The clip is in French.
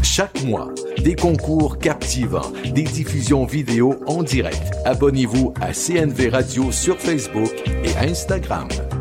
Chaque mois, des concours captivants, des diffusions vidéo en direct. Abonnez-vous à CNV Radio sur Facebook et Instagram.